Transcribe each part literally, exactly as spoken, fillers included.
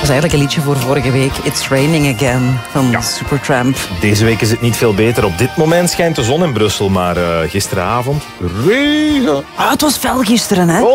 is eigenlijk een liedje voor vorige week. It's Raining Again van ja. Supertramp. Deze week is het niet veel beter. Op dit moment schijnt de zon in Brussel, maar uh, gisteravond regen. Ah, het was fel gisteren, hè?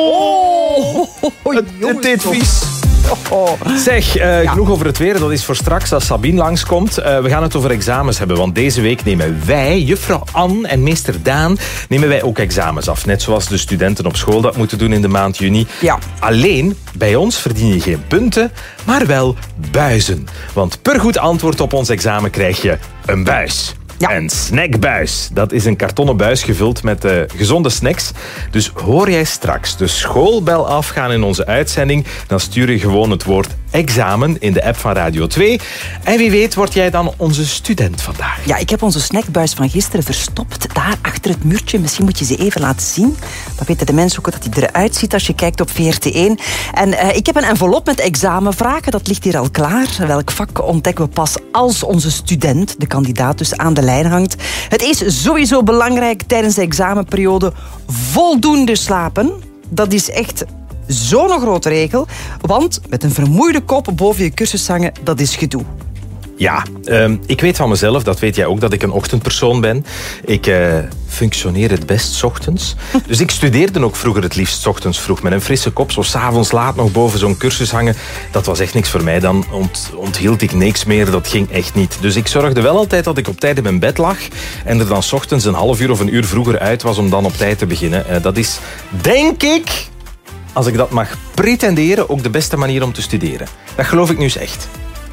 Oh, oh, oh het, het deed vies. Oh. Zeg, uh, ja. genoeg over het weer. Dat is voor straks als Sabine langskomt. Uh, we gaan het over examens hebben, want deze week nemen wij, juffrouw Anne en meester Daan, nemen wij ook examens af. Net zoals de studenten op school dat moeten doen in de maand juni. Ja. Alleen, bij ons verdien je geen punten, maar wel buizen. Want per goed antwoord op ons examen krijg je een buis. Ja. Een snackbuis. Dat is een kartonnen buis gevuld met uh, gezonde snacks. Dus hoor jij straks de schoolbel afgaan in onze uitzending, dan stuur je gewoon het woord examen in de app van Radio twee. En wie weet word jij dan onze student vandaag. Ja, ik heb onze snackbuis van gisteren verstopt. Daar achter het muurtje. Misschien moet je ze even laten zien. Dan weten de mensen ook dat hij eruit ziet als je kijkt op V R T één. En uh, ik heb een envelop met examenvragen. Dat ligt hier al klaar. Welk vak ontdekken we pas als onze student, de kandidaat dus, aan de lijn hangt. Het is sowieso belangrijk tijdens de examenperiode voldoende slapen. Dat is echt zo'n grote regel. Want met een vermoeide kop boven je cursus hangen, dat is gedoe. Ja, um, ik weet van mezelf, dat weet jij ook, dat ik een ochtendpersoon ben. Ik uh, functioneer het best 's ochtends. Dus ik studeerde ook vroeger het liefst 's ochtends vroeg. Met een frisse kop, zo 's avonds laat nog boven zo'n cursus hangen. Dat was echt niks voor mij. Dan ont, onthield ik niks meer. Dat ging echt niet. Dus ik zorgde wel altijd dat ik op tijd in mijn bed lag. En er dan 's ochtends een half uur of een uur vroeger uit was om dan op tijd te beginnen. Uh, dat is, denk ik, als ik dat mag pretenderen, ook de beste manier om te studeren. Dat geloof ik nu eens echt.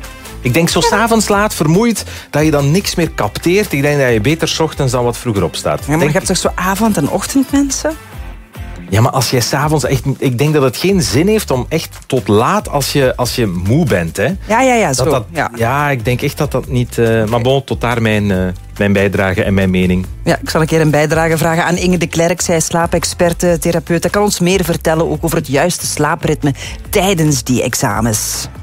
Ik denk zo 's avonds laat, vermoeid, dat je dan niks meer capteert. Ik denk dat je beter 's ochtends dan wat vroeger opstaat. Ja, maar je hebt toch zo avond- en ochtendmensen? Ja, maar als jij 's avonds echt... Ik denk dat het geen zin heeft om echt tot laat als je, als je moe bent. Hè. Ja, ja, ja. Zo. Dat, dat, ja. ja, ik denk echt dat dat niet... Uh, maar bon, tot daar mijn, uh, mijn bijdrage en mijn mening. Ja, ik zal een keer een bijdrage vragen aan Inge de Klerk. Zij is slaapexperte, therapeut. Zij kan ons meer vertellen ook over het juiste slaapritme tijdens die examens.